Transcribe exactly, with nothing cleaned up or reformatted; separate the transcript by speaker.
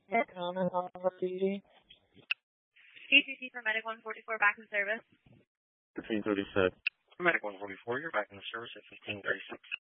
Speaker 1: Yeah, comment on the C D.
Speaker 2: A T C for Medic one forty-four back in service.
Speaker 3: fifteen thirty-six.
Speaker 4: Medic one forty-four, you're back in the service at fifteen thirty-six.